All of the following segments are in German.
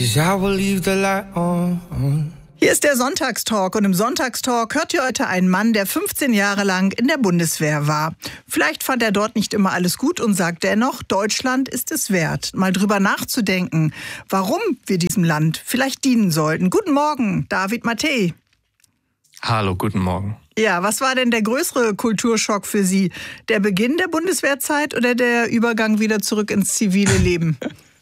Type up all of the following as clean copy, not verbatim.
'cause I will leave the light on. Hier ist der Sonntagstalk und im Sonntagstalk hört ihr heute einen Mann, der 15 Jahre lang in der Bundeswehr war. Vielleicht fand er dort nicht immer alles gut und sagt dennoch, Deutschland ist es wert, mal drüber nachzudenken, warum wir diesem Land vielleicht dienen sollten. Guten Morgen, David Mattei. Hallo, guten Morgen. Ja, was war denn der größere Kulturschock für Sie? Der Beginn der Bundeswehrzeit oder der Übergang wieder zurück ins zivile Leben?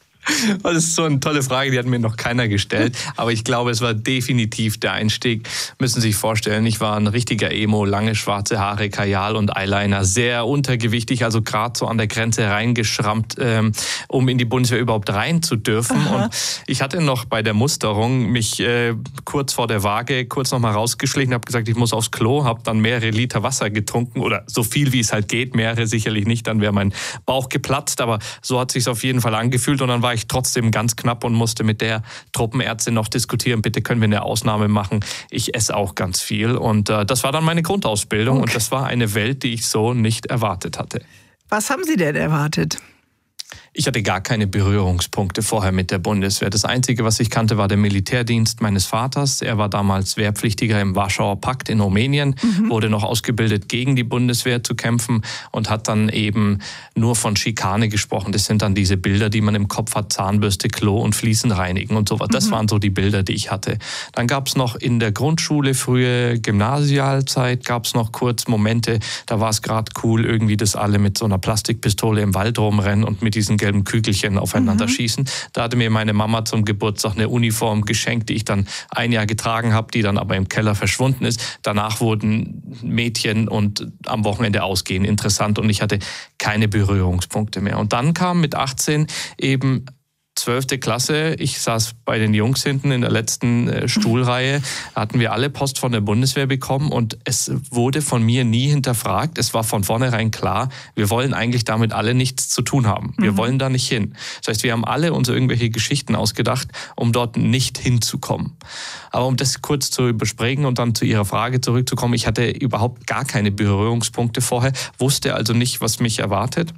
Das ist so eine tolle Frage, die hat mir noch keiner gestellt. Aber ich glaube, es war definitiv der Einstieg. Müssen Sie sich vorstellen, ich war ein richtiger Emo, lange schwarze Haare, Kajal und Eyeliner, sehr untergewichtig, also gerade so an der Grenze reingeschrammt, um in die Bundeswehr überhaupt rein zu dürfen. Aha. Und ich hatte noch bei der Musterung mich kurz vor der Waage kurz noch mal rausgeschlichen, habe gesagt, ich muss aufs Klo, habe dann mehrere Liter Wasser getrunken oder so viel, wie es halt geht, mehrere sicherlich nicht, dann wäre mein Bauch geplatzt, aber so hat es sich auf jeden Fall angefühlt und dann war ich trotzdem ganz knapp und musste mit der Truppenärztin noch diskutieren, bitte können wir eine Ausnahme machen, ich esse auch ganz viel und das war dann meine Grundausbildung und das war eine Welt, die ich so nicht erwartet hatte. Was haben Sie denn erwartet? Ich hatte gar keine Berührungspunkte vorher mit der Bundeswehr. Das Einzige, was ich kannte, war der Militärdienst meines Vaters. Er war damals Wehrpflichtiger im Warschauer Pakt in Rumänien, wurde noch ausgebildet, gegen die Bundeswehr zu kämpfen und hat dann eben nur von Schikane gesprochen. Das sind dann diese Bilder, die man im Kopf hat, Zahnbürste, Klo und Fliesen reinigen und sowas. Das waren so die Bilder, die ich hatte. Dann gab es noch in der Grundschule, frühe Gymnasialzeit, gab es noch kurz Momente, da war es gerade cool, irgendwie, dass alle mit so einer Plastikpistole im Wald rumrennen und mit diesen gelben Kügelchen aufeinander schießen. Da hatte mir meine Mama zum Geburtstag eine Uniform geschenkt, die ich dann ein Jahr getragen habe, die dann aber im Keller verschwunden ist. Danach wurden Mädchen und am Wochenende ausgehen interessant und ich hatte keine Berührungspunkte mehr. Und dann kam mit 18 eben 12. Klasse, ich saß bei den Jungs hinten in der letzten Stuhlreihe, hatten wir alle Post von der Bundeswehr bekommen und es wurde von mir nie hinterfragt. Es war von vornherein klar, wir wollen eigentlich damit alle nichts zu tun haben. Wir wollen da nicht hin. Das heißt, wir haben alle uns irgendwelche Geschichten ausgedacht, um dort nicht hinzukommen. Aber um das kurz zu überspringen und dann zu Ihrer Frage zurückzukommen, ich hatte überhaupt gar keine Berührungspunkte vorher, wusste also nicht, was mich erwartet.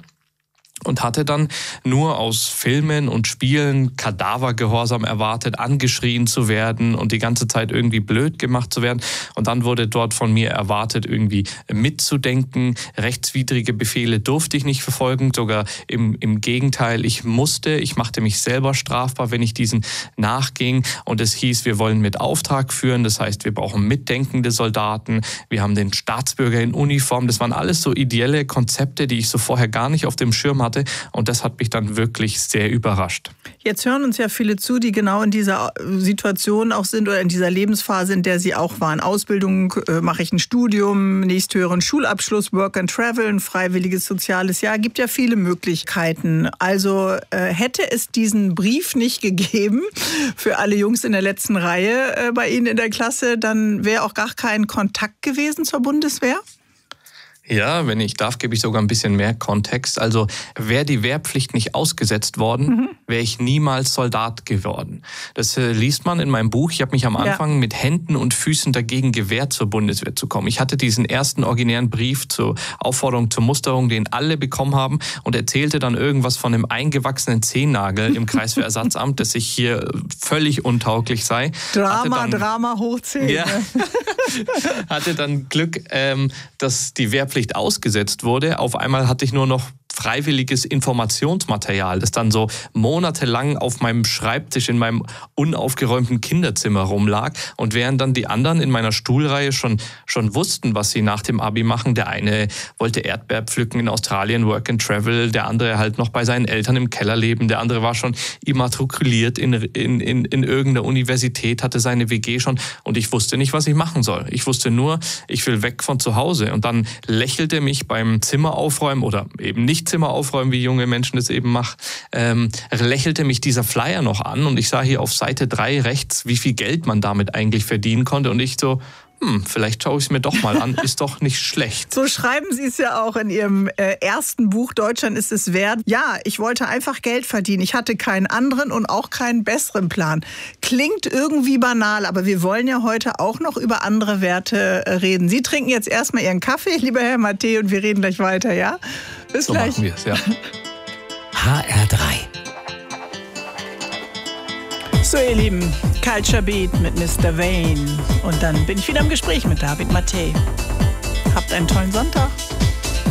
Und hatte dann nur aus Filmen und Spielen Kadavergehorsam erwartet, angeschrien zu werden und die ganze Zeit irgendwie blöd gemacht zu werden. Und dann wurde dort von mir erwartet, irgendwie mitzudenken. Rechtswidrige Befehle durfte ich nicht verfolgen, sogar im Gegenteil. Ich machte mich selber strafbar, wenn ich diesen nachging. Und es hieß, wir wollen mit Auftrag führen. Das heißt, wir brauchen mitdenkende Soldaten. Wir haben den Staatsbürger in Uniform. Das waren alles so ideelle Konzepte, die ich so vorher gar nicht auf dem Schirm hatte. Und das hat mich dann wirklich sehr überrascht. Jetzt hören uns ja viele zu, die genau in dieser Situation auch sind oder in dieser Lebensphase, in der sie auch waren. Ausbildung, mache ich ein Studium, nächsthöheren Schulabschluss, Work and Travel, ein freiwilliges soziales Jahr. Gibt ja viele Möglichkeiten. Also hätte es diesen Brief nicht gegeben für alle Jungs in der letzten Reihe bei Ihnen in der Klasse, dann wäre auch gar kein Kontakt gewesen zur Bundeswehr? Ja, wenn ich darf, gebe ich sogar ein bisschen mehr Kontext. Also wäre die Wehrpflicht nicht ausgesetzt worden, wäre ich niemals Soldat geworden. Das liest man in meinem Buch. Ich habe mich am Anfang mit Händen und Füßen dagegen gewehrt, zur Bundeswehr zu kommen. Ich hatte diesen ersten originären Brief zur Aufforderung zur Musterung, den alle bekommen haben und erzählte dann irgendwas von einem eingewachsenen Zehennagel im Kreiswehrersatzamt, dass ich hier völlig untauglich sei. Drama hoch 10. Ja, hatte dann Glück, dass die Wehrpflicht ausgesetzt wurde. Auf einmal hatte ich nur noch freiwilliges Informationsmaterial, das dann so monatelang auf meinem Schreibtisch in meinem unaufgeräumten Kinderzimmer rumlag. Und während dann die anderen in meiner Stuhlreihe schon wussten, was sie nach dem Abi machen, der eine wollte Erdbeer pflücken in Australien, Work and Travel, der andere halt noch bei seinen Eltern im Keller leben, der andere war schon immatrikuliert in irgendeiner Universität, hatte seine WG schon und ich wusste nicht, was ich machen soll. Ich wusste nur, ich will weg von zu Hause. Und dann lächelte mich beim Zimmeraufräumen oder eben nicht Zimmer aufräumen, wie junge Menschen das eben machen, lächelte mich dieser Flyer noch an und ich sah hier auf Seite 3 rechts, wie viel Geld man damit eigentlich verdienen konnte und ich so, vielleicht schaue ich es mir doch mal an, ist doch nicht schlecht. So schreiben Sie es ja auch in Ihrem ersten Buch, Deutschland ist es wert. Ja, ich wollte einfach Geld verdienen. Ich hatte keinen anderen und auch keinen besseren Plan. Klingt irgendwie banal, aber wir wollen ja heute auch noch über andere Werte reden. Sie trinken jetzt erstmal Ihren Kaffee, lieber Herr Mattei, und wir reden gleich weiter, ja? Bis so gleich. Machen wir es, ja. HR3 So, ihr Lieben, Culture Beat mit Mr. Vane. Und dann bin ich wieder im Gespräch mit David Mattei. Habt einen tollen Sonntag.